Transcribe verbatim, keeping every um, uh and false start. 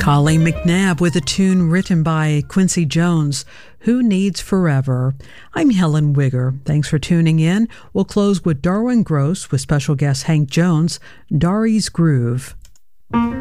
Colleen McNabb with a tune written by Quincy Jones, Who Needs Forever? I'm Helen Wigger. Thanks for tuning in. We'll close with Darwin Gross with special guest Hank Jones, Dari's Groove.